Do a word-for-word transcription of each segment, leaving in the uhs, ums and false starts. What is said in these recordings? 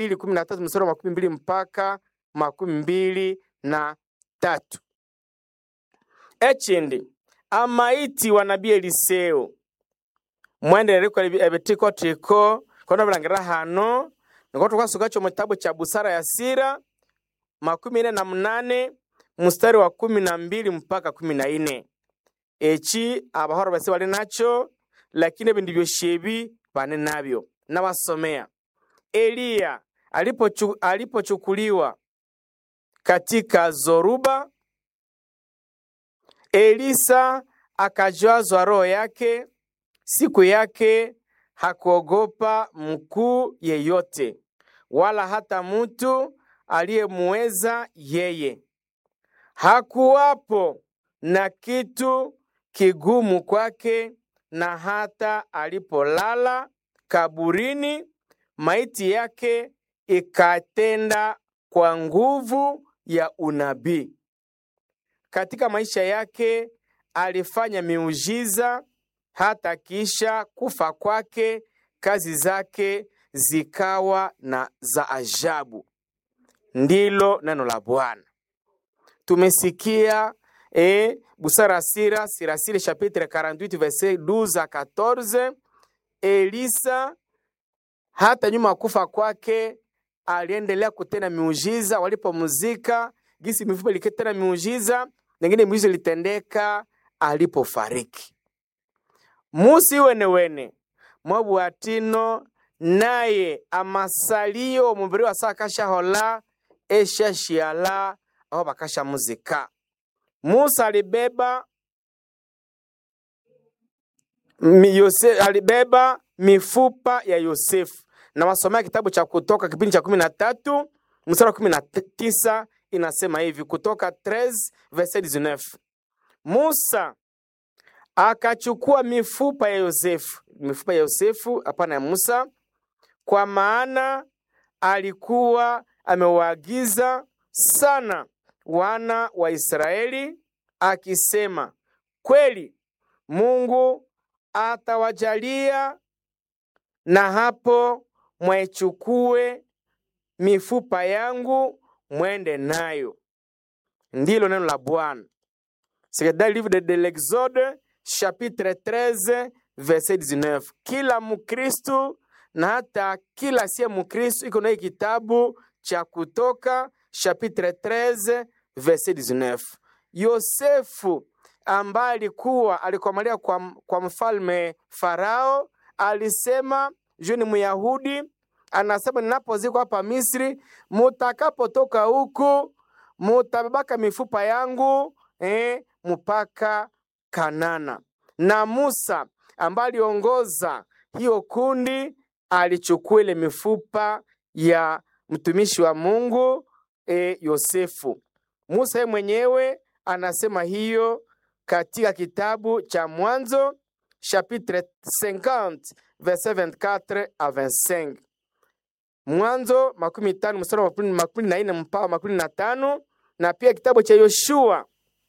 mbili kumi na tatu mstari wa makumi mbili mpaka makumi mbili na tatu. Echindi amaiti wa nabii Eliseo mwende riko ebetiko tiko kono bilangira hano ngoto kwasukacho mu kitabu cha busara ya sira makumi ine na munane mstari wa kumi na mbili mpaka kumi na ine. Echi abahoro base bali nacho lakini ebindi byoshebi bane nabyo nabasomea. Eliya alipochu, alipochukuliwa katika Zoruba, Elisa akajazwa roho yake. Siku yake hakuogopa mkuu yeyote wala hata mtu aliyemuweza yeye. Hakuwapo na kitu kigumu kwake, na hata alipolala kaburini maiti yake ikatenda kwa nguvu ya unabii. Katika maisha yake alifanya miujiza, hata kisha kufa kwake kazi zake zikawa na za ajabu. Ndilo neno la Bwana. Tumesikia eh busara sira sirasiri chapitre quarante-huit verset douze à quatorze. Elisa hata nyuma kufa kwake aliendelea kutenda miujiza. Walipomuzika gisi mifupa iliketena miujiza, nyingine miujiza litendeka alipofariki. Musi wene wene mwabu atino naye amasalio mubiri wa saa kasha hola esha shiala aho bakasha muzika. Musa alibeba mi Yose, alibeba mifupa ya Yosefu. Na wasomea kitabu cha Kutoka kipindi cha kumi na tatu mstari wa kumi na tisa inasema hivi, Kutoka treize verset dix-neuf. Musa akachukua mifupa ya Yosefu, mifupa ya Yosefu hapana ya Musa, kwa maana alikuwa amewaagiza sana wana wa Israeli akisema, kweli Mungu atawajalia, na hapo mwaichukue mifupa yangu mwende nayo. Ndilo neno la Bwana. C'est dans le livre de, de l'Exode chapitre treize verset dix-neuf. Kila Mkristo na hata kila siye Mkristo iko na kitabu cha Kutoka chapitre treize verset dix-neuf. Yosefu ambaye alikuwa alikomalia kwa, kwa mfalme Farao alisema, juni Myahudi, anasema ninapozikwa hapa Misri, mutakapotoka huku mutabebaka mifupa yangu eh, mpaka Kanana. Na Musa ambaye aliongoza hiyo kundi alichukua ile mifupa ya mtumishi wa Mungu eh, Yosefu. Musa yeye mwenyewe anasema hiyo katika kitabu cha Mwanzo chapitre cinquante verset vingt-quatre à vingt-cinq. Mwanzo makumi tano mstari wa makumi na nne mpaka makumi na tano, na pia kitabu cha Yoshua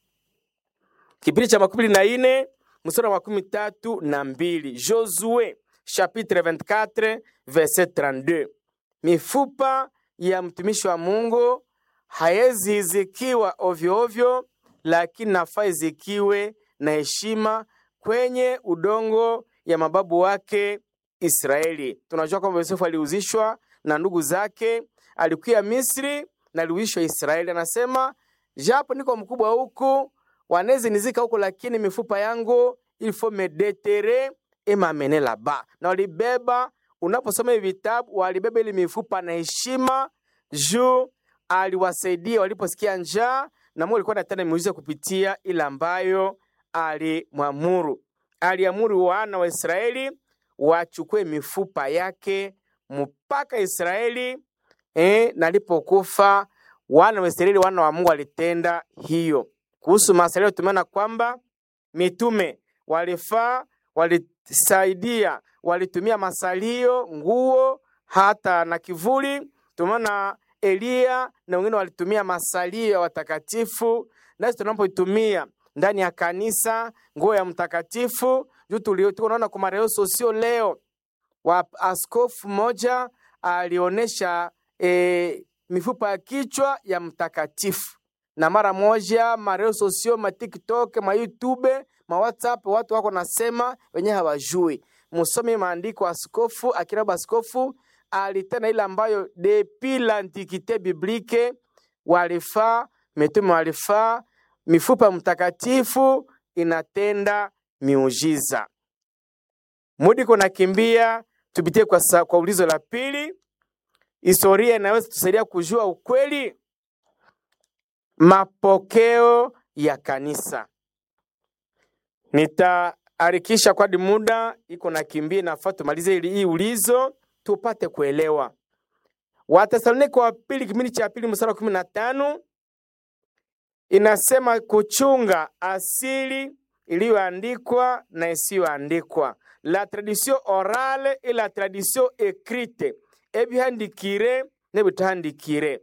kipindi cha makumi na nne mstari wa makumi tatu na mbili. Josue chapitre vingt-quatre verset trente-deux. Mifupa ya mtumishi wa Mungu haezi izikiwa ovyo ovyo, lakini nafaa izikiwe na heshima kwenye udongo ya mababu wake Israeli. Tunajua kwamba Yosefu aliuzishwa na ndugu zake, alikuwa Misri na aliuzishwa Israeli. Anasema, japo niko mkubwa huku, wanezi nizika huku, lakini mifupa yangu il faut me déterrer et m'amener là-bas. Na walibeba, unaposoma vitabu, walibeba ile mifupa na heshima juu aliwasaidia waliposikia njaa, na Mungu alikuwa anatenda miujiza kupitia ile ambayo alimwamuru. Aliamuru wana wa Israeli wachukue mifupa yake mpaka Israeli eh, na alipokufa wana wa Israeli, wana wa Mungu walitenda hiyo. Kuhusu masalio tumeona kwamba mitume walifaa, walisaidia, walitumia masalio, nguo, hata na kivuli. Tumeona Eliya na wengine walitumia masalio ya watakatifu, nasi tunapoitumia ndani ya kanisa nguo ya mtakatifu. Juu tuliona kwa mareo sosio leo wa askofu moja alionesha e, mifupa ya kichwa ya mtakatifu. Na mara moja mareo sosio, ma TikTok, ma YouTube, ma WhatsApp, watu wako nasema wenye hawajui. Musome maandiko, askofu akina baskofu alitena ile ambayo depuis l'antiquité biblique walifaa, mitume walifaa, mifupa mtakatifu inatenda miujiza. Mudi kuna kimbia, tupitie kwa, sa, kwa ulizo la pili. Historia inaweza tusaidia kujua ukweli. Mapokeo ya kanisa. Nitaarikisha kwa muda iko na kimbia, nafaa tumalize ili hii ulizo tupate kuelewa. Wathesalonike wa pili kipindi cha pili mstari wa kumi na tano inasema kuchunga asili iliyoandikwa na isiyoandikwa. La tradition orale et la tradition écrite. Ebihandikire nebitahandikire.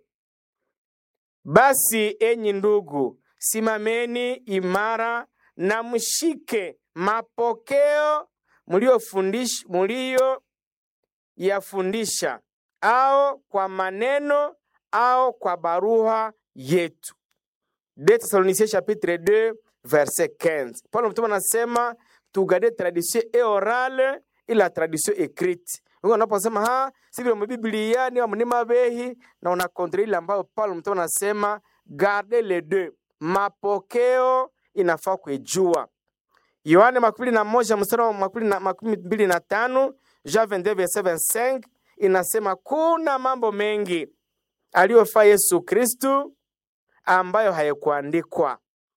Basi enyi ndugu, simameni imara na mshike mapokeo mliofundisha mlio yafundisha, au kwa maneno au kwa barua yetu. deux Thessaloniciens chapitre deux verset quinze. Paulo mtume anasema tugade tradition et orale et la tradition écrite. Wewe unaposema ha sivyo mbiblia ni mnima behi na una kontra ile ambayo Paulo mtume anasema garde les deux. Mapokeo inafaa kujua. Yohane makumi na moja mstari wa makumi mbili na tano, Jean vingt-deux verset vingt-cinq inasema kuna mambo mengi aliyofanya Yesu Kristo ambayo hayakuandikwa.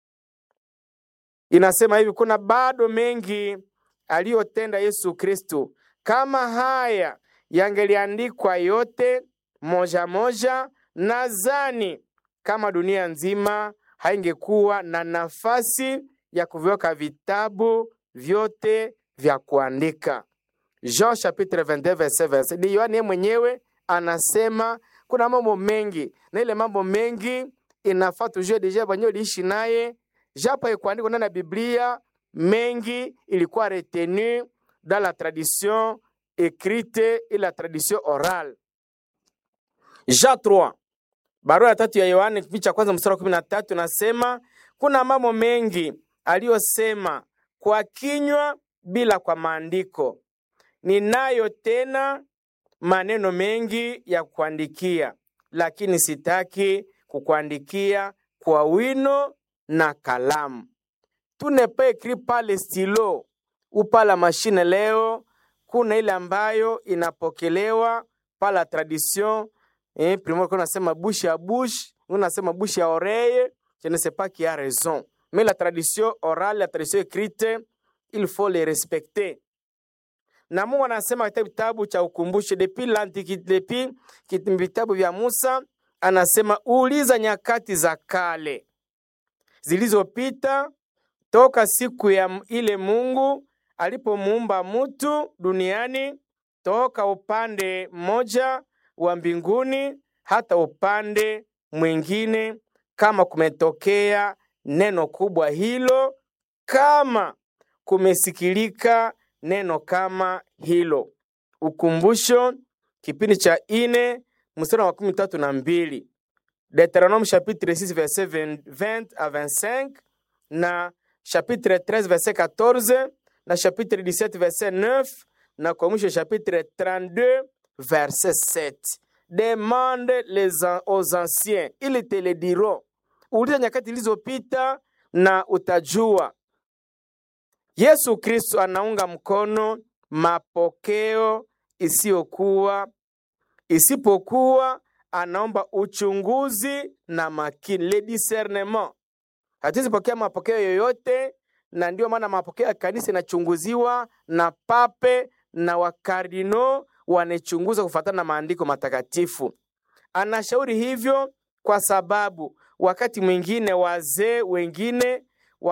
Inasema hivi, kuna bado mengi aliyotenda Yesu Kristo. Kama haya yangeliandikwa yote moja moja, nadhani kama dunia nzima haingekuwa na nafasi ya kuviweka vitabu vyote vya kuandika. Jean chapitre vingt-deux verset vingt. Ni Yohane mwenyewe anasema kuna mambo mengi, na ile mambo mengi inafaa tujue deja banyo liishi naye. Japo ikuandikwa ndani ya Biblia, mengi ilikuwa retenu dans la tradition écrite et la tradition orale. Jean trois, barua ya tatu ya Yohane kipindi cha kwanza mstari wa kumi na tatu nasema kuna mambo mengi aliyosema kwa kinywa bila kwa maandiko. Ninayo tena maneno mengi ya kuandikia, lakini sitaki kukuandikia kwa wino na kalamu. Tu ne peux écrire par le stylo ou par la machine leo. Kuna ile ambayo inapokelewa par la tradition. Eh, primo kuna nasema bouche à bouche, kuna nasema bouche à oreille. Je ne sais pas qui a raison. Mais la tradition orale, la tradition écrite, il faut les respecter. Na Mungu anasema katika kitabu cha ukumbusho depuis l'antiquité, depuis kitabu vya Musa, anasema uliza nyakati za kale zilizopita toka siku ya ile Mungu alipomuumba mtu duniani, toka upande mmoja wa mbinguni hata upande mwingine, kama kumetokea neno kubwa hilo, kama kumesikilika neno kama hilo. Ukumbusho kipindi cha ine mstari wa kumi na tatu na mbili. Deutéronome chapitre six verset vingt à vingt-cinq, na chapitre treize verset quatorze, na chapitre dix-sept verset neuf, na kwa mwisho chapitre trente-deux verset sept. Demande les aux anciens, ils te le diront. Uliza nyakati zilizopita na utajua. Yesu Kristo anaunga mkono mapokeo isiyokuwa isipokuwa anaomba uchunguzi na makini, le discernement. Hatuwezi pokea mapokeo yoyote, na ndio maana mapokeo ya kanisa inachunguziwa na pape na wakardino wanachunguza kufuatana na maandiko matakatifu. Anashauri hivyo kwa sababu wakati mwingine wazee wengine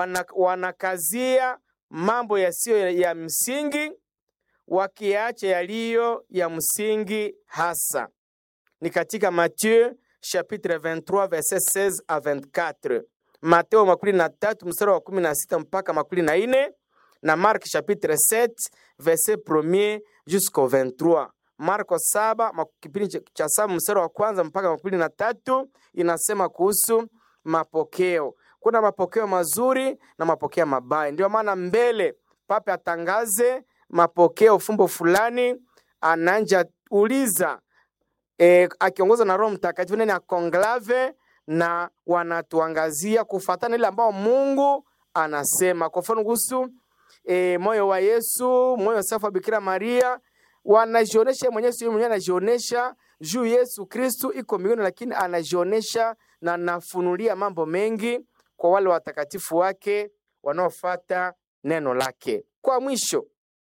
wanakazia mambo yasiyo ya msingi wakiacha yaliyo ya msingi hasa. Ni katika Matthieu chapitre vingt-trois verset seize à vingt-quatre, Mateo makumi na tatu mstari wa kumi na sita mpaka makumi na nne, na Mark chapitre sept verset premier jusqu'au vingt-trois. Marko saba kipindi cha saba mstari wa kwanza mpaka makumi na tatu inasema kuhusu mapokeo. Kuna mapokeo mazuri na mapokeo mabaya. Ndio maana mbele Papa atangaze mapokeo fumbo fulani, ananja uliza e, akiongozwa na Roho Mtakatifu nene ya konklave, na wanatuangazia kufuatana ile ambao Mungu anasema. Kwa mfano kuhusu e, moyo wa Yesu, moyo wa safa Bikira Maria, wanajionesha mwenyewe, sio mwenyewe anajionesha juu Yesu Kristo iko mbinguni, lakini anajionesha na nafunulia mambo mengi kwa wale watakatifu wake wanaofuata neno lake. Kwa mwisho,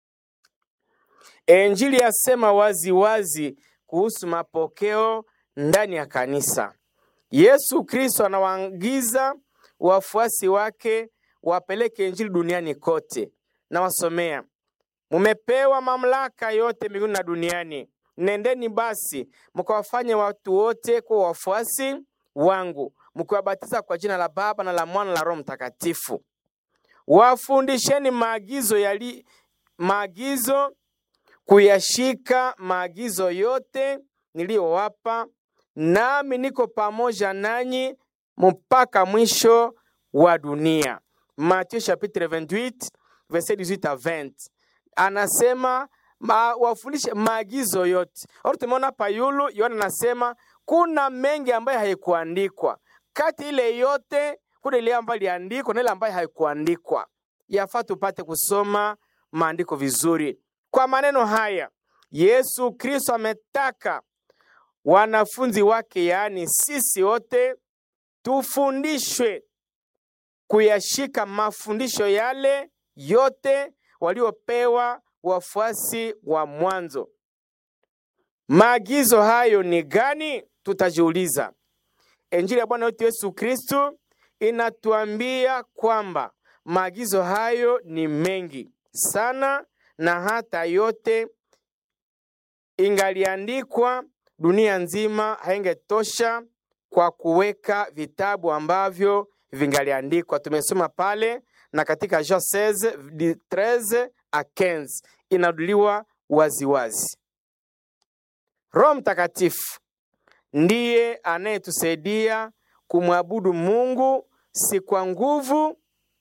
Injili yasema wazi wazi kuhusu mapokeo ndani ya kanisa. Yesu Kristo anawaagiza wafuasi wake wapeleke Injili duniani kote. Na wasomea, mumepewa mamlaka yote mbinguni na duniani. Nendeni basi mkawafanye watu wote kuwa wafuasi wangu, mkiwabatiza kwa jina la Baba na la Mwana na la Roho Mtakatifu. Wafundisheni maagizo yali maagizo kuyashika maagizo yote niliyowapa, nami niko pamoja nanyi mpaka mwisho wa dunia. Matthieu chapitre vingt-huit verset dix-huit à vingt. Anasema ma, wafundishe maagizo yote. Au tumeona Payulu Yohana anasema kuna mengi ambayo haikuandikwa. Kati ile yote kuna ile ambayo iliandikwa na ile ambayo haikuandikwa. Yafaa tupate kusoma maandiko vizuri. Kwa maneno haya, Yesu Kristo ametaka wanafunzi wake, yaani sisi wote, tufundishwe kuyashika mafundisho yale yote waliopewa wafuasi wa mwanzo. Maagizo hayo ni gani? Tutajiuliza. Injili ya Bwana wetu Yesu Kristo inatuambia kwamba maagizo hayo ni mengi sana, na hata yote ingaliandikwa dunia nzima haingetosha kwa kuweka vitabu ambavyo vingaliandikwa. Tumesoma pale na katika Jean seize treize à quinze inaduliwa waziwazi. Roho Mtakatifu ndiye anayetusaidia kumwabudu Mungu, si kwa nguvu,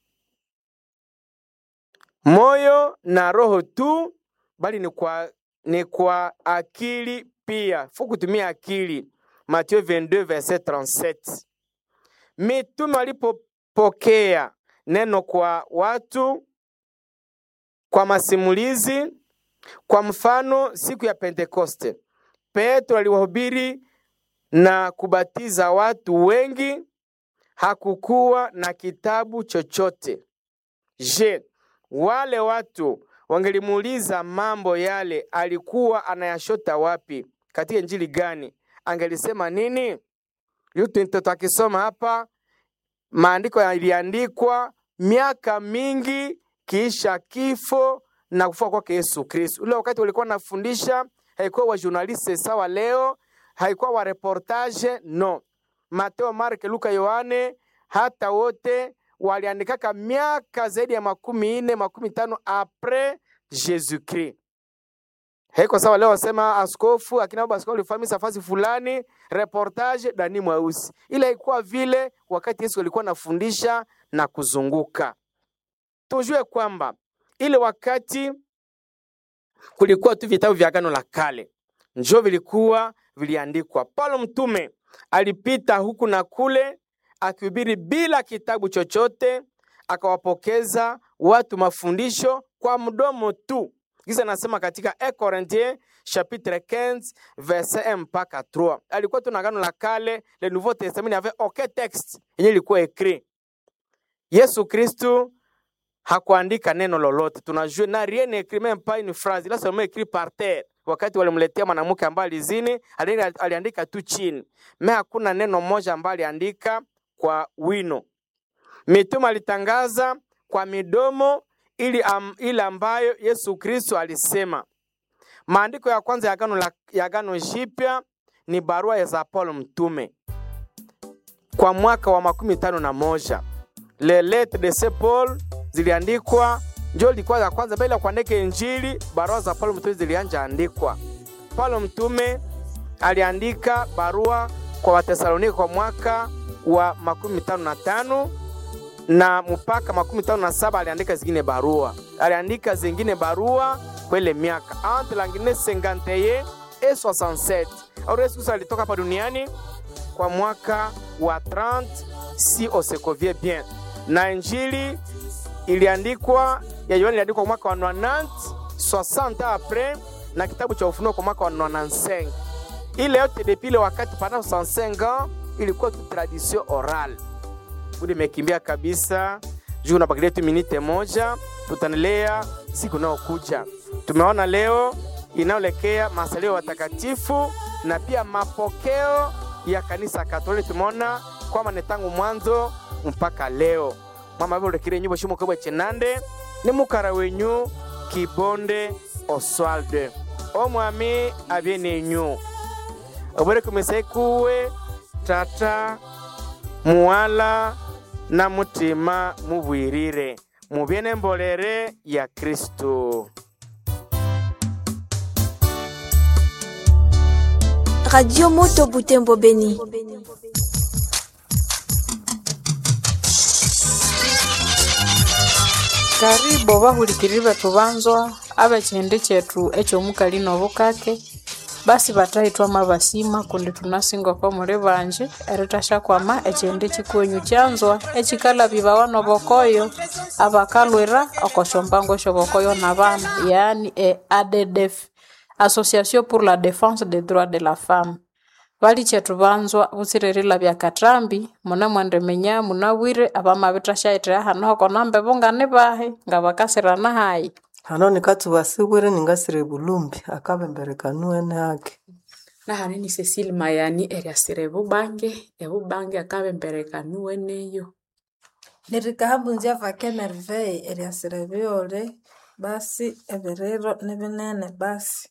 moyo na roho tu, bali ni kwa, ni kwa akili pia. Fuku tumia akili. Matthieu vingt-deux verset trente-sept. Mitume walipopokea neno kwa watu kwa masimulizi, kwa mfano siku ya Pentekoste, Petro aliwahubiri na kubatiza watu wengi, hakukuwa na kitabu chochote. Je, wale watu wangelimuuliza mambo yale alikuwa anayashota wapi? Katika Injili gani? Angelisema nini? Yutu tutakisoma hapa, maandiko yaliandikwa miaka mingi kisha kifo na kufa kwake Yesu Kristo. Ule wakati walikuwa nafundisha, haikuwa wa journaliste sawa leo, haikuwa wa reportage, no. Mateo, Mark, Luka, Yohane, hata wote waliandikaka miaka zaidi ya makumi ine, makumi tano apres Jésus Christ. Haiko sawa leo wasema askofu akina baba askofu alifanya safari fulani, reportage Dani Mweusi. Ile haikuwa vile wakati Yesu alikuwa anafundisha na kuzunguka. Tujue kwamba ile wakati kulikuwa tu vitabu vya Agano la Kale, njoo vilikuwa viliandikwa. Paulo mtume alipita huku na kule akihubiri bila kitabu chochote, akawapokeza watu mafundisho kwa mdomo tu. Kisa nasema katika un Corinthiens chapitre quinze verset un mpaka trois. Alikuwa tu na Agano la Kale, le Nouveau Testament avait aucun texte yenye ilikuwa écrit. Yesu Kristo hakuandika neno lolote. Tunajua na rien écrit, même pas une phrase. Là seulement écrit par terre. Wakati walimletea mwanamke ambaye alizini, aliandika tu chini. Mais hakuna neno moja ambaye aliandika kwa wino. Mitume alitangaza kwa midomo ili am, ili ambayo Yesu Kristo alisema. Maandiko ya kwanza ya Agano la ya Agano Jipya ni barua ya za Paulo mtume. Kwa mwaka wa makumi tano na moja. Les lettres de Saint Paul ziliandikwa, ndio ilikuwa ya kwanza bila kuandika Injili, barua za Paulo mtume zilianza andikwa. Paulo mtume aliandika barua kwa Wathesalonike kwa mwaka wa makumi tano na tano na mpaka makumi tano na saba aliandika zingine barua. Aliandika zingine barua kwa ile miaka entre l'année cinquante et un et soixante-sept. Au Yesu alitoka hapa duniani kwa mwaka wa trente si on se convient bien. Na Injili iliandikwa ya Yohana iliandikwa mwaka wa noventa, soixante après, na kitabu cha Ufunuo kwa mwaka wa noventa-cinq. Ile yote depuis le wakati pendant soixante-cinq ans ilikuwa tu tradition orale. Bude mekimbia kabisa. Juu na bakilia tu minute moja, tutaendelea siku inayokuja. Tumeona leo inaolekea masalio watakatifu na pia mapokeo ya kanisa Katoliki. Tumeona kwamba ni tangu mwanzo mpaka leo. Mama wewe rekire nyumba shimo kwa chenande ni mukara wenyu Kibonde Oswald. O mwami abiene nyu. Obere kumesekuwe tata muwala na mutima mubwirire. Mubiene mbolere ya Kristo. Radio Moto Butembo Beni. Karibu bahulikirira tubanzwa abachende chetu echo mukali nobukake basi batahitwa mabasima kundi tunasinga kwa muri banje eritasha kwama echende chikwenyu chanzwa echikala bibawa nobokoyo abakalwera okoshombango shobokoyo nabana yani e A D D F, Association pour la défense des droits de la femme. Bali chetu banzwa busirerila bya katrambi muna mwande menya munawire abama bitashaitira hano ko nambe bongane bahe ngabakasirana hayi hano nikatu basibwire ningasire bulumbi akabembere kanuene hake na hanini Cecile Mayani eriasire bubange ebubange akabembere kanuene yo nirikahabu nzia vakenerve eriasire biore basi eberero nebinene basi.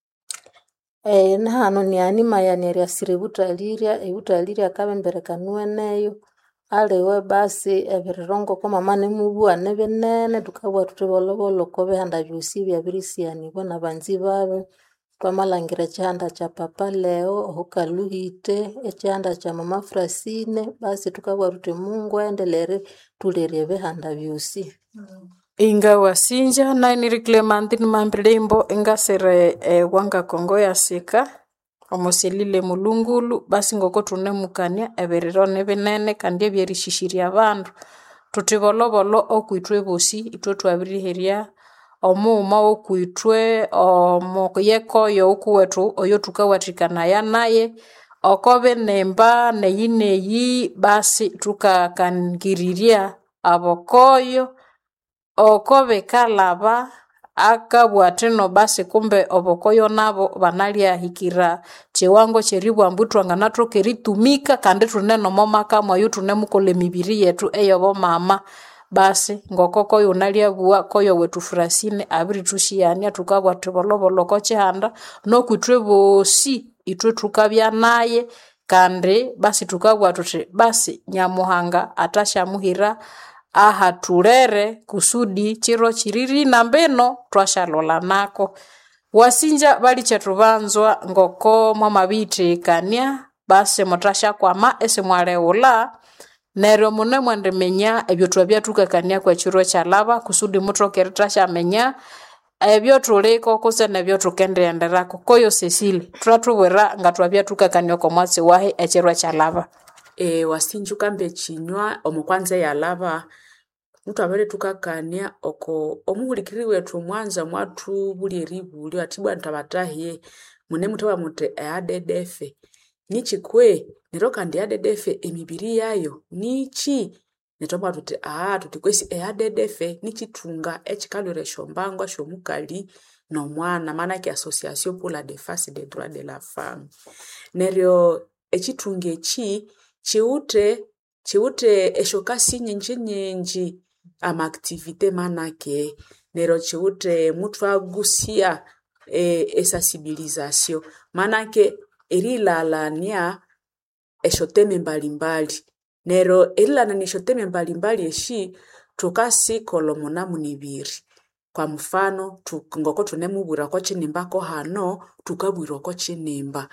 Eh na hano ni anima ya neriasire butaliria ebutaliria akabembere kanueneyo alewe basi ebirongo ko mama ne mubua nebinene tukabwa tutebolobolo ko behanda byusi bya birisiani bona banzi babe twamalangira chanda cha papa leo hukaluhite echanda cha mama Frasine basi tukabwa tute Mungu aendelere tulere behanda byusi. Mm. Inga wasinja na iniri Clementine Mambilembo inga sere e, wanga Kongo ya sika omoselile mulungulu basi ngoko tunemukania eberero nebinene kandi ebyerishishiria abandu tutibolobolo okuitwe bosi itwe twabiriheria omuma okuitwe omokuyeko yo okuwetu oyo tukawatikana ya naye okobe nemba neyineyi basi tukakangiriria abokoyo okobe kalaba akabwateno basi kumbe obokoyo nabo banalia hikira chewango cheribwa mbutwa nganato keritumika kandi tuneno momaka mwayo tunemukole mibiri yetu eyobo mama basi ngokoko yonalia bua koyo wetu Frasine abiri tushiania tukabwa tubolobolo ko chihanda no kutwe bosi itwe tukabya naye kandi basi tukabwa tuti basi Nyamuhanga atasha muhira aha turere kusudi chiro chiriri na mbeno twashalola nako wasinja bali chetubanzwa ngoko mwamabiti kania basi motasha kwama ese mwareula nero mune mwande menya ebyo twabya tukakania kwa chiro cha laba kusudi mutroke ritasha menya ebyo tuleko kose nebyo tukende enderako koyo Cecile twatubwera ngatwabya tukakania kwa mwatsi wahe echiro cha laba. E wasinju kambe chinywa omukwanze ya laba mtu abere tukakania oko omuhulikiri wetu mwanza mwatu bulieri buli atibwa ntabatahiye mune mutaba mute A D D F nichi kwe niroka ndi A D D F emibiri yayo nichi netomba tuti ah tutikwesi A D D F nichi tunga echikalore shombangwa shomukali no mwana maana ki Association pour la défense des droits de la femme neryo echitunge chi chiute chiute eshokasi nyinji nyinji ama activite manake nero chiute mutu agusia e, sensibilisation manake erilalania eshoteme mbalimbali nero erilana neshoteme mbalimbali eshi tokasi kolomona munibiri kwa mfano ngoko tunemubwira ko chinimba ko hano tukabwira ko chinimba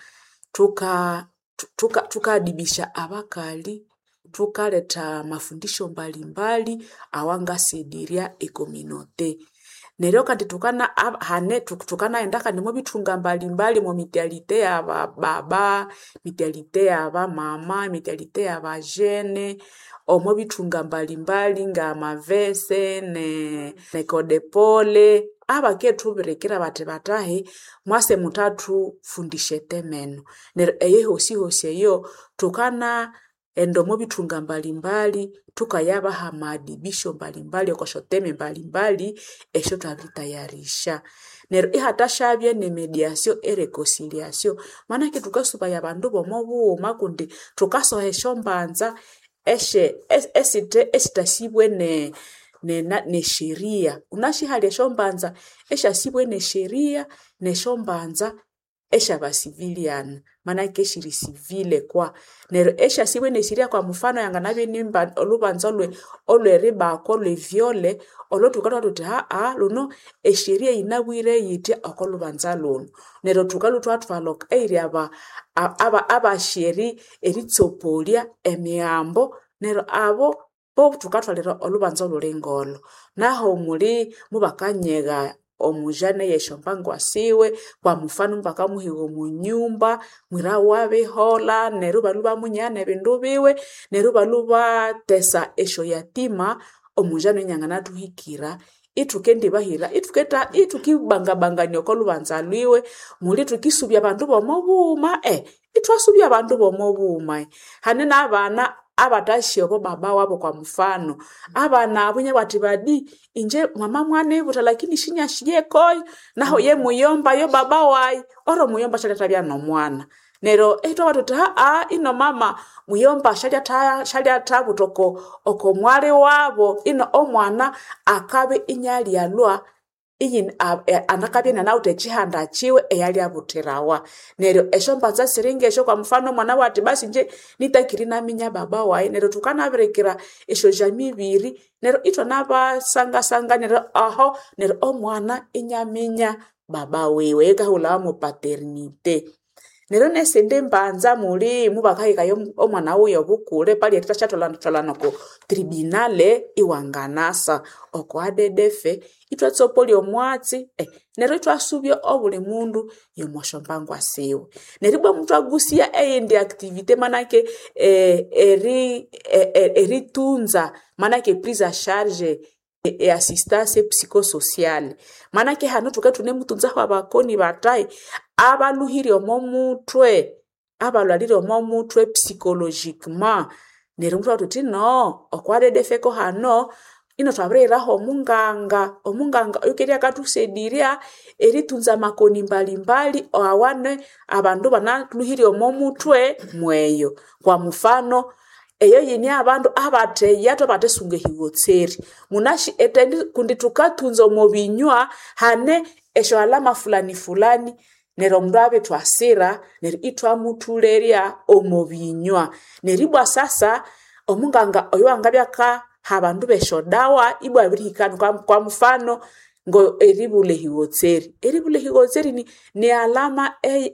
tuka tuka tukadibisha abakali tukaleta mafundisho mbalimbali awangasidiria ekominote neryo kandi tukana hane tukana endaka nimo bitunga mbalimbali mo mitialite ya baba mitialite ya mama mitialite ya bajene omo bitunga mbalimbali nga mavese ne ne kodepole abaketu birekera bate batahe mwase mutatu fundishe temeno neryo eye hosi hosi yo tukana endomo bitunga mbalimbali tukayaba hamadi bisho mbalimbali okoshoteme mbalimbali esho twabitayarisha neryo ihatashabye ne mediation e reconciliation manake tukasuba yabandu bomobuuma kundi tukasohesha mbanza eshe es, esite esitasibwe ne ne na, ne sheria unashihali shombanza esha sibwe ne sheria ne shombanza esha ba civilian maana keshiri civile kwa nero esha sibwe ne sheria kwa mfano yanga nabe nimba olubanza lwe olwe riba ko lwe viole olotukana tuti ha a luno esheria inabwire yite akolubanza luno nero tukalu atfalok area ba aba aba sheri eritsopolia emiambo nero abo bo tukatwalira olubanza lulengolo naho muri mubakanyega omujane yeshombango asiwe kwa mfano mpaka muhigo munyumba mwira wabe hola neruba luba munyane bindu biwe neruba luba tesa esho yatima omujane nyangana tuhikira itukendi bahira ituketa itukibanga banganya ko lubanza lwiwe muri tukisubya abantu bomobuma eh itwasubya abantu bomobuma hanena abana abatashio bo baba wabo kwa mfano abana abunye batibadi inje mama mwane buta lakini shinya shiye koi naho ye muyomba yo baba wai oro muyomba shali tabia no mwana nero eto watu ha a ino mama muyomba shali ta shali atabu toko oko mwale wabo ino omwana akabe inyali yalwa iyi anakabye na naute chihanda chiwe eyali abuterawa nero eshombanza siringe esho kwa mfano mwana wati basi nje nitakirina minya baba wae nero tukana berekera esho jamibiri nero ito naba sanga sanga nero aho nero omwana inyaminya baba wewe eka hulamo paternite nero nesende mbanza muri mubakayika yo omwana uyo bukule pali etachatola tolana ko tribunale iwanganasa oko adedefe itwatsopoli omwatsi eh nero itwasubyo obule mundu yomoshombango asiwe neribwa mtu agusia eyindi activite manake eh eri eh, eri tunza manake prise à charge e, e assistance psychosociale manake hano tukatune mutunza kwa bakoni batai abaluhiri omomutwe abalwaliri omomutwe psychologiquement nero mtu atuti no okwade defeko hano ino twabrera ho munganga omunganga yukeria katusediria eritunza makoni mbali mbali awane abandu banaluhiri omomutwe mweyo kwa mfano eyo yini abandu abate yato batesunge hiwotseri munashi etendi kundi tukatunza omobinywa hane esho alama fulani fulani nero mbabe twasira nero itwa mutuleria omobinywa neribwa sasa omunganga oyo angabya ka habandu beshodawa ibwa abirikana kwa, kwa mfano ngo eribule hiwotseri eribule hiwotseri ni, ni alama e,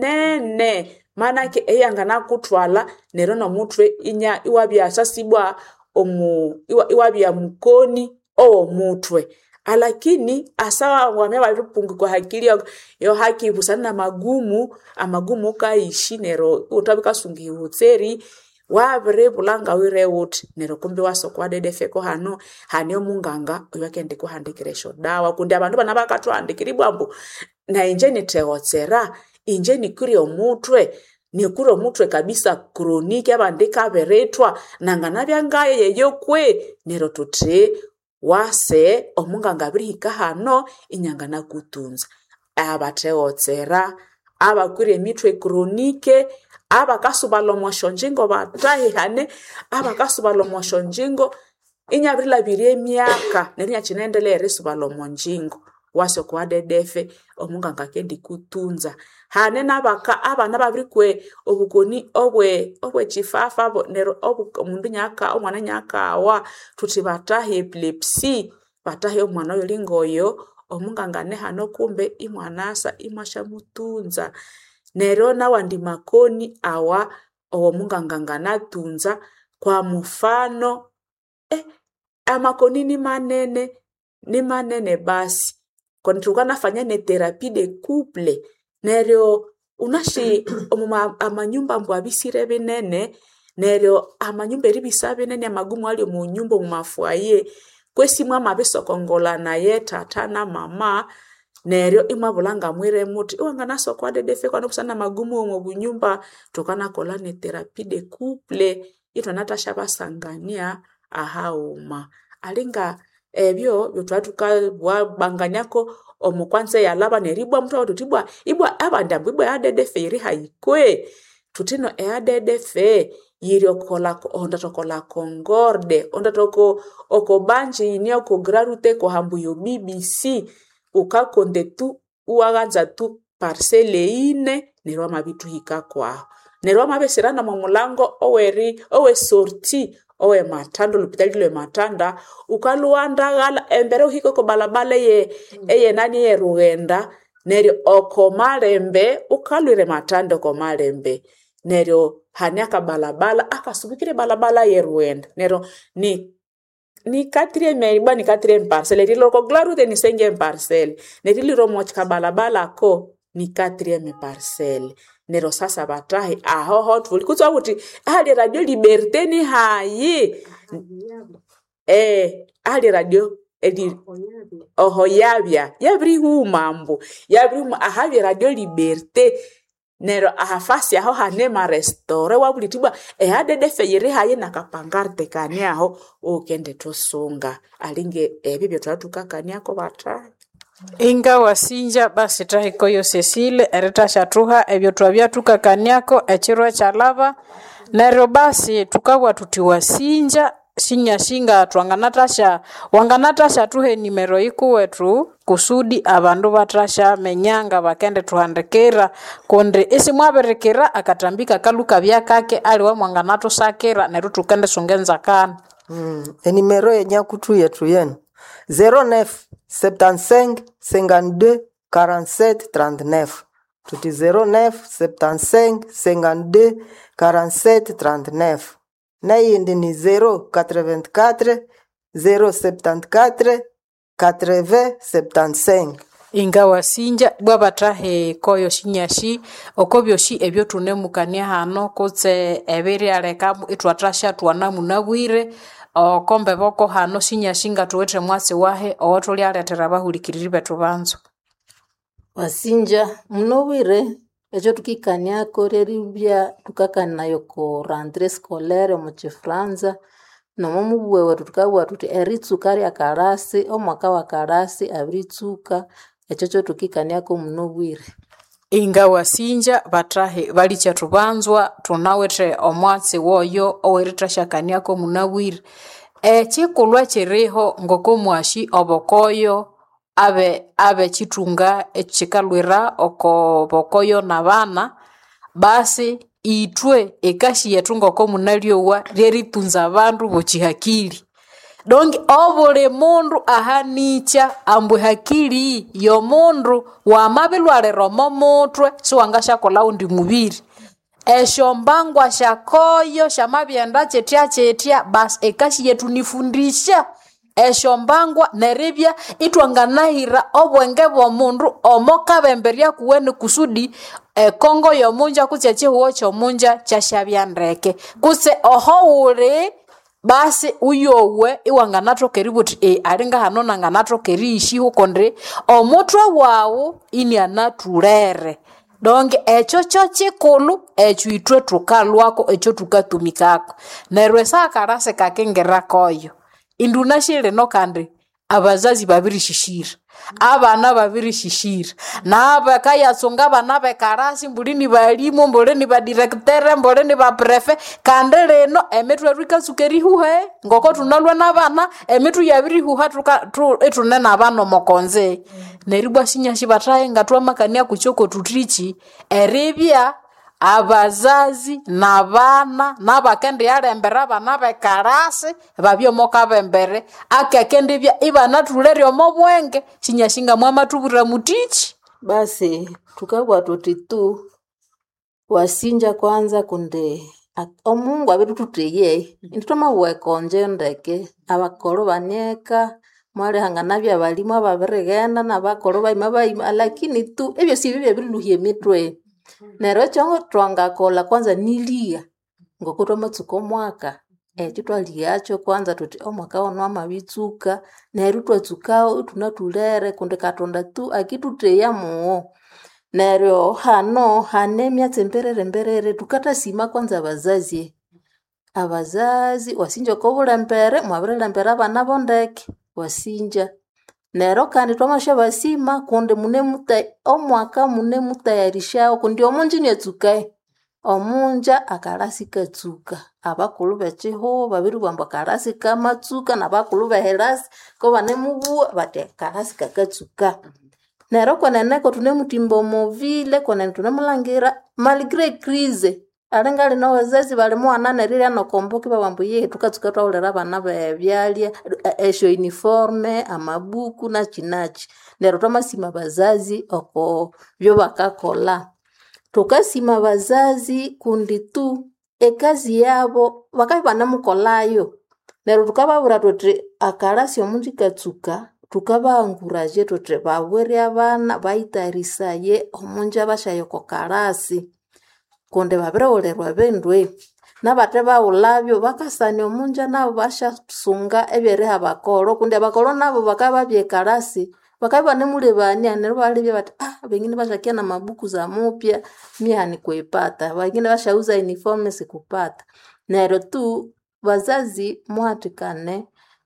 enene manake eyangana kutwala nero no mutwe inya iwabya sasibwa omu iwa, iwabya mukoni o mutwe alakini asawa wame balipungu kwa hakili yo haki busana magumu amagumu kaishi nero utabika sungi hiwotseri wabre bulanga wire wote nero kumbe waso kwa dedefeko hano hanyo munganga oyakende kuhandikira dawa kundi abantu bana bakatwa andikiri bwambu na inje ni teotsera inje ni kuri omutwe ni kuri omutwe kabisa kroniki abandika beretwa nangana byangaye yeyokwe nero tutre wase omunganga birika hano inyangana kutunza abateotsera abakuri emitwe kronike abakasubalo mwashonjingo batahi hane abakasubalo mwashonjingo inyabrila birie miaka nenya chinendele resubalo mwonjingo waso kwa dedefe omunganga kendi kutunza hane nabaka abana babrikwe obukoni obwe obwe chifafa abo nero obu mundu nyaka omwana nyaka wa tuti batahi epilepsy batahe omwana oyo lingoyo omungangane hano kumbe imwanasa imwashamutunza neryo nawandi makoni awa owo mungangangana tunza kwa mfano eh, amakoni ni manene ni manene basi kwani tulikuwa nafanya ne therapie de couple neryo unashi omuma amanyumba mbwa bisire binene neryo amanyumba eribisa binene amagumu ali mu nyumba mu mafuaye kwesi mwa mabisokongola naye tata na mama neryo imabulanga mwire muti iwangana sokwa dedefe kwa nokusana magumu mu bunyumba tokana kola ne therapie de couple ito natasha basangania ahauma alinga ebyo byotwatuka banganyako omukwanze yalaba neribwa mtu awatutibwa ibwa abandambu ibwa yadedefe iri haikwe tutino eyadedefe yiri okola onda tokola kongorde onda toko okobanji ini oko grarute ko hambuyo B B C ukakonde tu uaganza tu parcele ine nerwa mabitu hika kwao nerwa mabesirana mu mulango oweri owe sorti owe matando lupitali le matanda ukaluanda gala embere uhiko ko balabala ye eye nani ye ruenda neryo okomalembe ukalwire matando ko malembe neryo hanyaka balabala akasubikire balabala ye ruenda neryo ni ni katrie meiba ni katrie parcelle rilo ko glarute ni senge parcelle nerili romochka balabala ko ni katrie me parcelle nero sasa batahi aho hotful kutwa kuti hali radio liberté ni hayi eh hali radio edi oho yabya yabri hu mambo yabri ahabi radio liberté nero ahafasi aho hanema restore wabulitibwa ehadede feyire haye nakapangarte kani aho okende tosunga alinge ebibyo twatukakania ko batahi inga wasinja basi tahikoyo Cecile eritasha tuha ebyo twabya tukakaniako echirwa chalava neryo basi tukawa tutiwasinja sinya shinga twanganatasha wanganatasha tuhe nimero iku wetu kusudi abandu batasha menyanga bakende tuhandekera konde isi mwaberekera akatambika kaluka byakake ali wa mwanganato sakera neryo tukende sungenza kana mm enimero yenyakutu yetu yenu zero neuf septantacinq cinquante-deux quarante-sept trente-neuf tuti zero neuf septantacinq cinquante-deux quarante-sept trente-neuf na yindi ni zero quatre-vingt-quatre zero septantaquatre quatre-vingts septantacinq ingawa sinja bwabatahe koyo shinyashi okobyoshi ebyo tunemukania hano kutse ebiri alekamu itwatasha twana munabwire okombe boko hano sinyashinga tuwete mwasi wahe owatoli aletera bahulikiriri betu banzo wasinja mnowire ejo tukikania koreribya tukakana yoko rentrée scolaire mu Chifranza no mubuwe wetu tukawa tuti eritsukari akarasi omwaka wa karasi abritsuka echo tukikania ko mnowire ingawa sinja batahe balicha tubanzwa tunawete omwatsi woyo oweritasha kaniako munawiri echikulwa chiriho ngoko mwashi obokoyo abe abe chitunga echikalwira oko bokoyo na bana basi itwe ekashi yetu ngoko munaliowa reritunza abandu bochihakili dongi obole mundu ahanicha ambwe hakili yo mundu wa mabilwale romo mutwe siwangasha kola undi mubiri esho mbangwa shakoyo shamabyenda chetia chetia bas ekashi yetu nifundisha esho mbangwa neribya itwanganahira obwenge bwo mundu omoka bemberia kuweni kusudi e Kongo yo munja kutyache huocho munja chashabyandeke kuse oho ule basi uyowe iwanganato keributi e alinga hanona nganato kerishi hukondre omutwe wawo ini anaturere donge echo chochi kulu echo itwe tukalwako echo tukatumikako nerwe sakarase kakengera koyo indunashire no kandi abazazi babiri shishira abana babiri shishira naba kayasonga bana bekarasi mbulini balimo mbulini ba directeur mbulini ba prefet kandele no emetwe rikasukeri huhe ngoko tunalwa nabana emetu yabiri huha tuka tu etunena abana mokonze neribwa sinya shibataye ngatwa makania kuchoko tutrichi eribya abazazi nabana nabakendi yalembera abana bekarasi babyomoka bembere akekendi bya ibana tulere omo bwenge sinyashinga mwama tubura mutichi. Basi tukabwa tuti tu wasinja kwanza kunde ak- omungu abitu tuteye intoma wekonje ndeke abakoro banyeka mwale hangana bya balimu ababirigenda nabakoro bayima bayima lakini tu ebyo si bibye biluhye mitwe nero chongo twangakola kwanza nilia ngokutwa matsuko mwaka ekyo twaliacho kwanza tuti omwaka ono amabitsuka neru twatsukao tunatulere kundi katonda tu akituteya muo neryo hano hane myatsi mberere mberere tukatasima kwanza abazazi abazazi wasinja kobulembere mwabirelembera abana bondeke wasinja nero kandi twamasha basima kundi mune muta omwaka mune mutayarishawo kundi omunji netsukae omunja akarasi katsuka abakulu bechiho babiri bamba karasi kamatsuka nabakulu beherasi ko bane mubua bate karasi kakatsuka nero koneneko tune mutimbo movile konen tune mulangira malgré crise alengali no wazazi bali mwana nerira no komboki babambu ye tukatsuka twolera bana bebyalya esho uniforme amabuku na chinachi nero twamasima bazazi oko byo bakakola tukasima bazazi kundi tu ekazi yabo bakabana mukolayo nero tukababura tuti akarasi omunji katsuka tukabanguraje tuti babwere abana baitarisaye omunja bashayoko karasi kundi babireolerwa bendwe nabate baulabyo bakasani omunja nabo bashasunga ebyere abakoro kundi abakoro nabo bakaba byekarasi bakaba nemulebani anero balibye bati ah bengine bashakia na mabuku za mupya miani kuipata wengine bashauza uniform sikupata nero tu bazazi mwatikane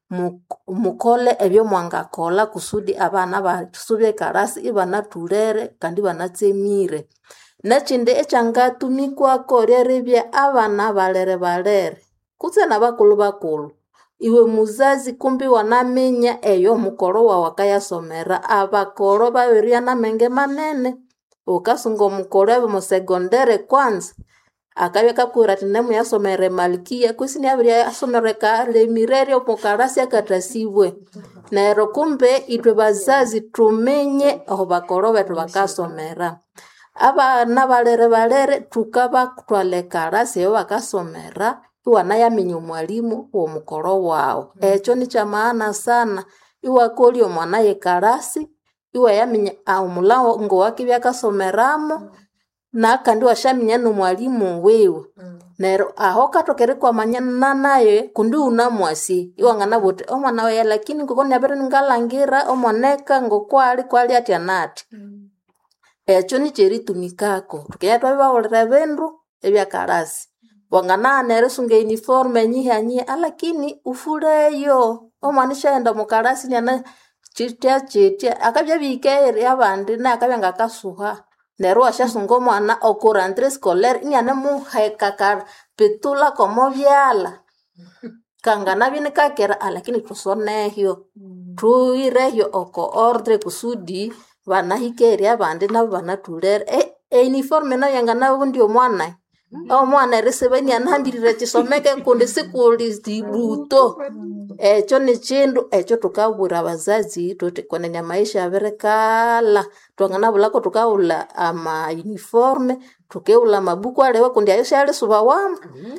mukole ebyo mwangakola kusudi abana basubye karasi ibana tulere kandi banatsemire nachinde echangatumikwa korerebya abana balere balere kutse nabakulu bakulu iwe muzazi kumbi wanamenya eyo mukoro wa wakayasomera abakoro baweria na menge manene ukasungo mukoro ebe musegondere kwanza akabe kapura tinemu yasomere malkia kusini abiri asomere ka lemirere omukarasi akatasibwe nero kumbe itwe bazazi tumenye aho bakoro betu bakasomera abana balere balere tukaba kutwale karasi yo bakasomera iwana yamenye mwalimu wo mukoro wao echo ni cha maana sana iwa koli omwana ye karasi iwa yamenye au mulao ngo wake byakasomeramo na kandi washaminya no mwalimu wewe nero aho katokere kwa manyana naye kundi unamwasi iwa ngana bote omwana we lakini ngokoni abere ngalangira omoneka ngokwali kwali ati anati echo ni cheri tumikako tukiyatwa baolera bendu ebya karasi wangana nere sunge uniforme nyiha nyi alakini ufuleyo omwanisha enda mukarasi nyana chitia chitia akabya bikere abandi na akabya ngakasuha nero ashasunga mwana okura entre scolaire nyane muheka kar petula como byala kangana bine kakera alakini tusonehyo tuirehyo oko ordre kusudi banahikere abandi nabo banatulere e, e uniforme na yangana bundi omwana o mwana resebeni anambirire chisomeke kundi sikuli dibuto echo ni chindu echo tukabura abazazi tuti konenya maisha aberekala twangana bulako tukaula ama uniforme tukeula mabuku alewe kundi ayo shale suba wamba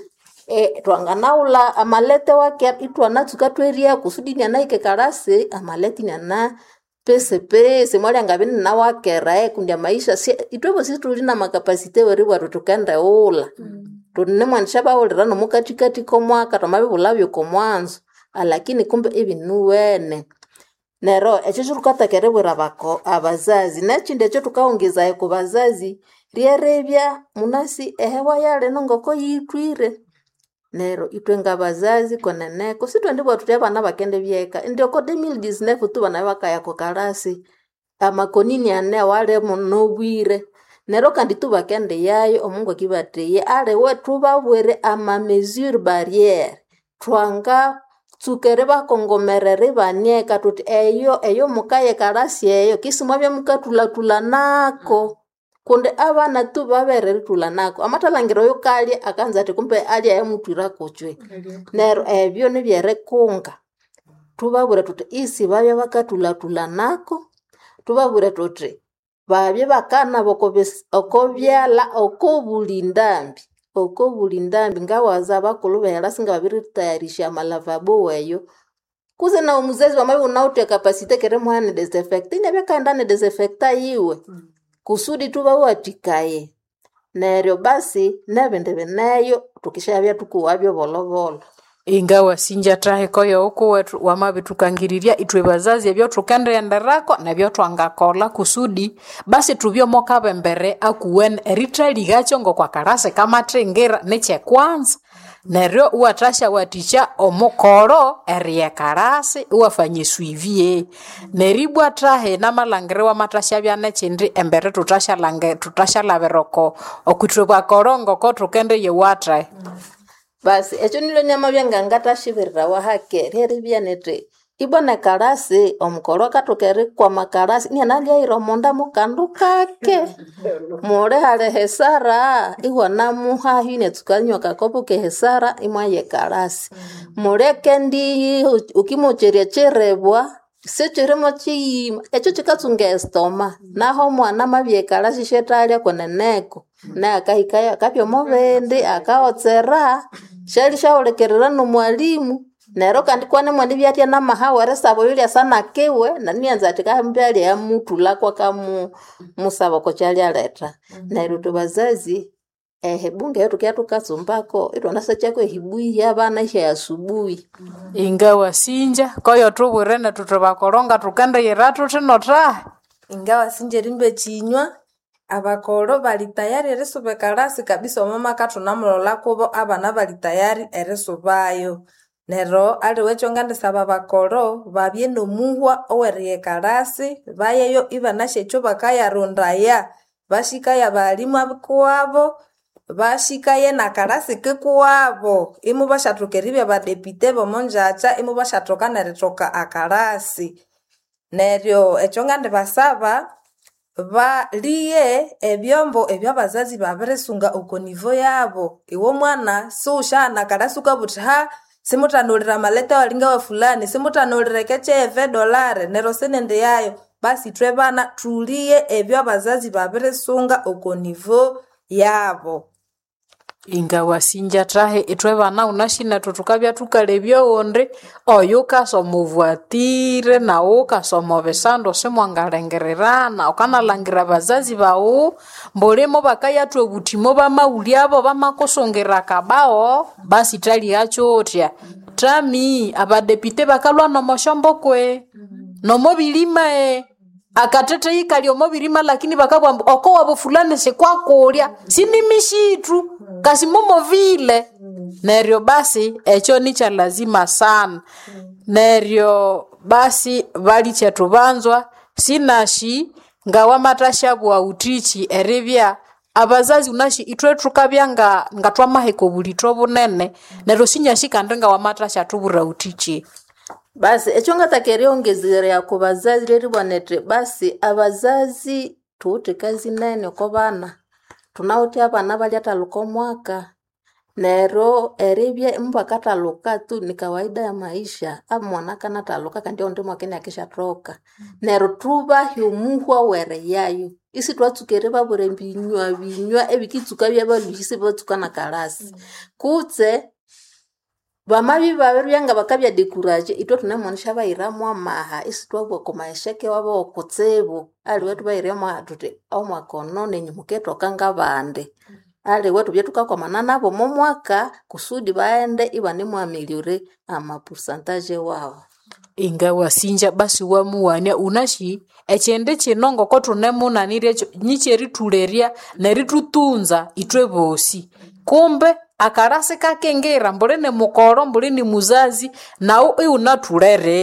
e twangana ula amalete wake itwana tukatweria kusudi nyana ike karase amaleti nyana pese pese mwali angabini na wakera e kundi maisha si itwebo sisi tulina makapasite weri watu tukenda ula mm. tunne mwanshaba olera no mukatikati ko mwaka tomabe bulabyo ko mwanzo lakini kumbe ibi nuwene nero echo tukatakere bura bako abazazi nachinde echo tukaongeza ku bazazi rierebya munasi ehewa yale nongoko yitwire nero itwenga bazazi koneneko sitwendibwa tuti abana bakende byeka ndio ko deux mille dix-neuf tu bana bakaya ko karasi amakonini ane wale munobwire nero kandi tu bakende yayo omungu akibateye ale wetu babwere ama mesure barrière twanga tsukere bakongomerere banyeka tuti eyo eyo mukaye karasi eyo kisimwa bya mukatula tula nako kundi abana tu babereritula nako amatalangiro yo kali akanza ati kumbe ali ayamutwira kochwe nero ebyo nebyerekunga tubabure tuti isi babye bakatulatula nako tubabure tuti babye bakana bokobes okobyala okobulindambi okobulindambi ngawaza bakulu behera singa babiri tayarisha malavabo weyo kuze na umuzezi wa mabi unaute kapasite kere mwana desinfect ine beka ne desinfecta yiwe kusudi tuba watikaye neryo basi nebende beneyo tukishabya tukuwabyo bolobolo ingawa sinja trahe koyo uko wetu wamabi tukangiriria itwe bazazi ebyo tukendenderako nebyo twangakola kusudi basi tubyo moka mbere akuwen eritali gacho ngo kwa karase kama trengera neche kwanza neryo uwatasha waticha omukoro eriye karase uwafanye suivie neribwa trahe na malangire wa matasha bya nechindi embere tutasha lange tutasha laveroko okutwe kwa korongo ko tukende ye watra basi echo nilo nyama byanga ngatashibirira wa hake reri byanete ibona karasi omukoro katokere kwa makarasi ni analia iromonda mukandu kake more hale hesara iwana muha hine tukanyo kakopo ke hesara imwaye karasi more kendi ukimocheria cherebwa sechere chi echo chikatsunge estoma naho mwana mabye karasi shetalia koneneko na akahikaya kapyo movende akaotsera shali shaolekerera no mwalimu nero kandi kwane mwani byatia na mahawara sabo yule sana kewe na nianza atika mbali ya mtu lakwa kamu musabo ko chali aleta nero tubazazi eh bunge yetu kia tukatsumbako ito nasa chako hibui ya bana isha asubuhi ingawa sinja koyo tuburene tutobakoronga tukanda yeratu tinota ingawa sinje rimbe chinywa abakoro bali tayari eresobe karasi kabisa mama katunamulola kubo abana bali tayari eresobayo nero aliwecho ngande saba bakoro babye no muhwa owerie karasi bayeyo ibanashe cho bakaya rondaya bashika ya balimu abkwabo bashika ye na karasi kekwabo imu bashatrokeribya badepite bomonjacha imu bashatoka neretoka akarasi neryo echo ngande basaba ba liye ebyombo ebyabazazi baberesunga uko nivo yabo iwo mwana susha na karasuka butha simutanulira maleta walinga wa fulani simutanulira keche dolare nero senende yayo basi twebana tuliye ebyabazazi baberesunga uko nivo yabo ingawa sinja trahe itwe bana unashina tutukabya tukalebyo onde oyuka somuvuatire na uka somovesando semwangalengererana okana langira bazazi bawo mbolemo bakaya twe butimo bamauli abo bamakosongera kabao basi tali yachotia tami abadepite bakalwa no moshombo kwe no mobilima e akatete ikali omobirima lakini bakabwa oko wabo fulani se kwakolya sini mishitu kasi momo vile neryo basi echo ni cha lazima sana neryo basi bali chetu banzwa sinashi ngawa matashabu wa utichi eribya abazazi unashi itwe tukabyanga ngatwa maheko bulito bunene neryo sinyashika ndenga wa matasha tubura utichi basi echo ngatakere ongezere ya kubazazi reri bwanete basi abazazi tuute kazi nene ko bana tunauti abana bali ataluko mwaka nero eribye mbakata luka tu ni kawaida ya maisha amwana kana taluka kandi onde mwakene akisha troka nero tuba hyumuhwa were yayo isi twatsukere babure mbinywa binywa ebikitsuka byabaluhise batsukana karasi kutse bamabi baberyanga bakabya decourage itwe tunamonisha bayiramo amaha isi twabwo komayesheke wabo okutsebo ali wetu bayiramo atute au makono nenyimuketo kanga bande ali wetu byetukakomana nabo mu mwaka kusudi baende ibane mu ameliore ama percentage wao ingawa sinja basi wamuwania unashi echende chinongo ko tunemuna nirecho nyicheri tuleria neritutunza itwe bosi kumbe akarase kakengera mbolene mukoro mbolene muzazi nao iunatulere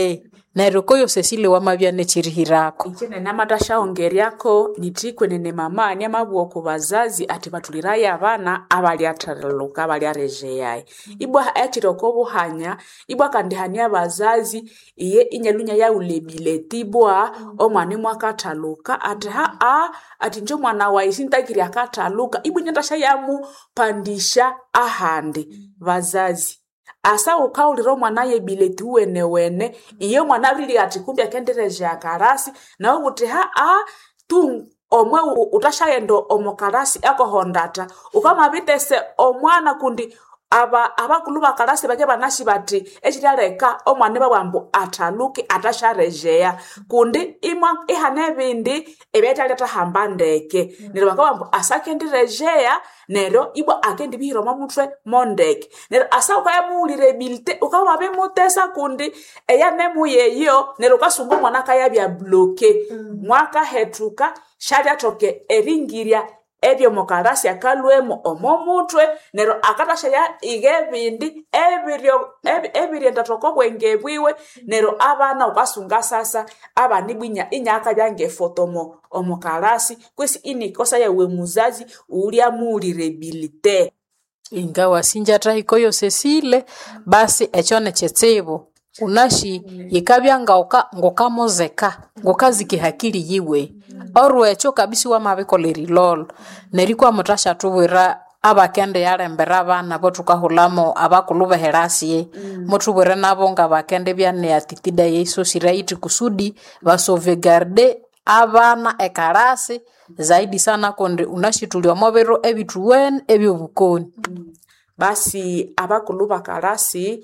neryo koyo sesile wamabya nechirihirako. Ichene namatashaongeryako nitikwe nene mama nyamabuwa ku bazazi ati batuliraye abana abali ataraluka abali arejeyaye ibwa achiroko buhanya ibwa kandi hanya bazazi iye inyalunya ya ulebileti bwa omwana mwakataluka ati ha a ati njo mwana wa isintakiri akataluka ibwa nyatasha yamu pandisha ahandi bazazi asa ukaulira mwana ye bileti wene wene iyo mwana abili ati kumbi akendereje akarasi na ubuti ha a tu omwe utashayendo omokarasi ako hondata ukama bitese omwana kundi aba abakulu bakarasi bake banashi bati echitaleka omwana babambu ataluki atasharejeya kundi imwa ihane bindi ebetaleta hambandeke nero bakabambu asakendirejeya nero ibwa akendi bihiro mamutwe mondeke nero asa ukayabulire bilte ukaba bemutesa kundi eya nemu yeyo nero kasumbu mwana kayabya bloke mm. mwaka hetuka shaja toke eringiria ebyo mokarasi akalwemo omomutwe nero akatasha ya igebindi ebiryo ebiryo ndatoko bwengebwiwe nero abana ukasunga sasa abani bwinya inyaka byange fotomo omokarasi kwesi inikosa yawe muzazi ulia muri rebilite ingawa sinjata ikoyo sesile basi echone chetsebo unashi yikabyanga oka ngokamozeka ngokaziki hakili yiwe orwe echo kabisi wa mabekoleri lol nerikwa mutasha tubwira abakende yarembera abana bo tukahulamo abakuluba herasiye mm. mutubwira nabo nga bakende byane atitida yeso siraiti kusudi basovegarde abana ekarasi zaidi sana konde unashituliwa mobero ebituwen ebyobukoni mm. basi abakuluba karasi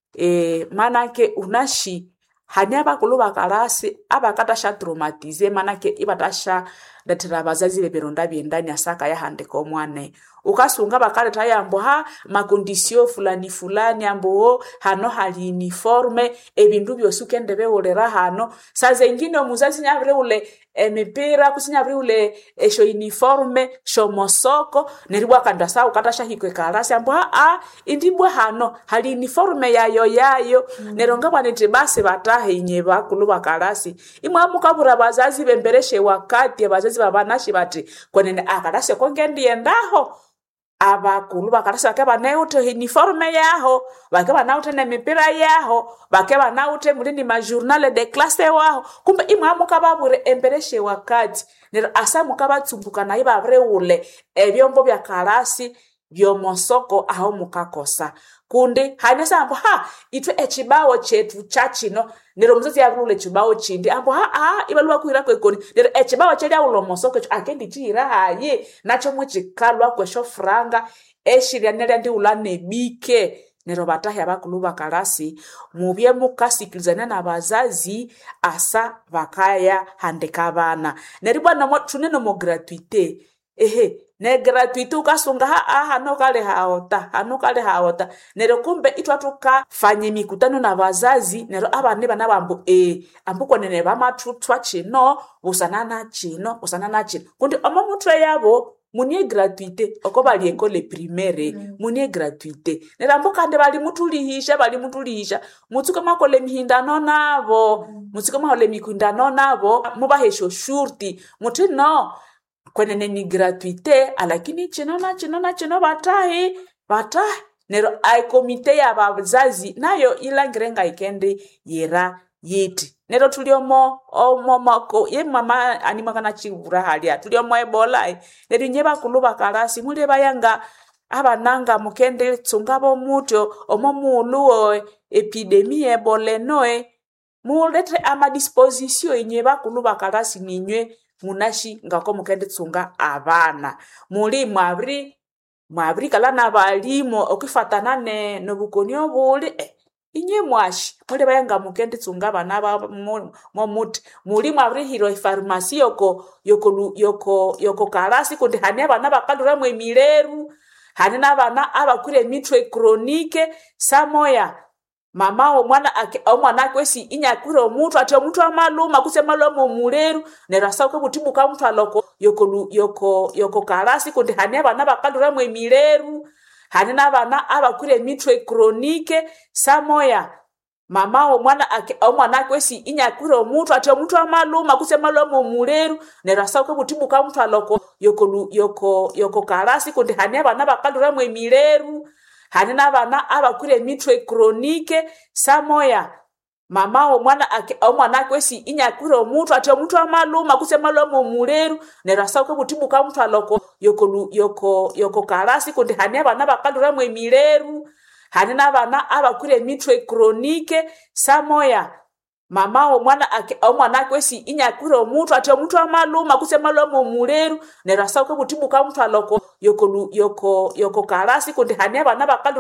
e manake unashi hanya bakuluba karasi abakatasha traumatize manake ibatasha datira bazazi beberonda byendani asaka ya handeko mwane ukasunga bakaleta yambo ha makondisio fulani fulani ambo hano hali uniforme ebindu byosukende beolera hano saze ingine omuzazi nyavre ule emipira kusinyavre ule esho uniforme sho mosoko neribwa kandasa ukatasha hikwe karasi ambo ha a indibwa hano hali uniforme yayo yayo mm. neronga banete base batahe inyeba kuluba karasi imwa mukabura bazazi bembereshe wakati abazazi babanashi bati kwenene akarase kongendi endaho abakulu bakarasa bakaba naute uniforme yaho bakaba naute na mipira yaho bakaba naute mulini ma journal de classe waho kumbe imwe amukababure embereshe wakati nero asamuka batsumbuka nayi babre ule ebyombo bya karasi byomosoko aho mukakosa kundi hanesa ambo ha itwe echibawo chetu chachino nero muzazi yavule chibawo chindi ambo ha ha ibalwa kuira kwekoni nero echibawo cheli awulo mosoko akendi chira haye nacho mwechikalwa kwesho franga eshiria nele ndi ulane bike nero batahi abakuluba karasi mubye mukasikilizana na bazazi asa bakaya handeka bana neri bwana mo tuneno mo gratuité ehe ne gratuité ukasunga ha aha no kale haota hano kale haota nero kumbe itwatuka fanye mikutano na bazazi nero abane bana bambu eh ambuko nene bamatutwa chino usanana chino usanana chino kundi omomutwe yabo munie gratuité okobali école primaire mm. munie gratuité nero mboka nde bali mutulihisha bali mutulihisha mutsuka makole mihindano nabo mm. mutsuka mahole mikundano nabo mubahesho shurti muti no kwenene ni gratuité alakini chino na chino na chino batahi batahi nero ai komite ya bazazi nayo ilangirenga ikende yera yiti nero tuliomo omo mako ye mama animakana chibura halia tuliomo ebola nero nyeba kuluba karasi mule bayanga abananga mukende tsungabo muto omo muluo epidemie ebola noe mulete ama disposition nyeba kuluba karasi ninywe munashi ngako mukende tsunga abana muri mwabri mwabri kala na balimo okifatana ne nobukonyo buli eh, inye mwashi muri bayanga mukende tsunga bana ba mo muti muri mwabri hiro pharmacy yoko yoko yoko yoko karasi kundi hane bana bakadura mwe mileru hane na bana abakure mitwe chronique samoya mama o mwana ake o mwana kwesi inyakure omuntu ati omuntu amaluma kusema mo muleru nerasa ko butibuka omuntu aloko yoko yoko yoko karasi kundi hane abana bakadura mwe mileru hane na bana abakure mitwe chronique samoya mama omwana ake omwana kwesi inyakwire omuntu ati omuntu amaluma kusema lomo muleru nerasa ko butibuka omuntu aloko yoko yoko yoko karasi kundi hani abana bakandura mu emileru hani nabana abakwire mitwe chronique samoya mama omwana ake omwana kwesi inyakwire omuntu ati omuntu amaluma kusema lomo muleru nerasa ko butibuka omuntu aloko yoko yoko yoko karasi kundi hani abana bakandura mu emileru hani nabana abakwire mitwe chronique samoya mama omwana ake omwana kwesi inyakwire omuntu ati omuntu amaluma kusema lomo muleru nerasa ko butibuka omuntu aloko yoko yoko yoko karasi kundi hani abana bakandura